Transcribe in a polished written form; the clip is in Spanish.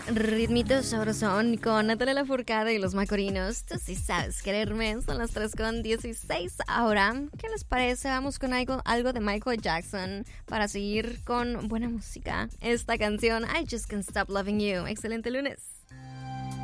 Ritmito sabrosón con Natalia Lafourcade y los Macorinos. Tú sí sabes quererme. Son las 3:16 ahora. ¿Qué les parece? Vamos con algo de Michael Jackson para seguir con buena música. Esta canción, I Just Can't Stop Loving You. Excelente lunes.